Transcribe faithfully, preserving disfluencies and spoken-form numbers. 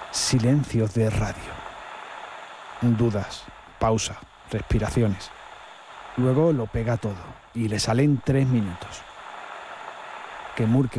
Silencios de radio. Dudas, pausa, respiraciones. Luego lo pega todo y le salen tres minutos. Que Murke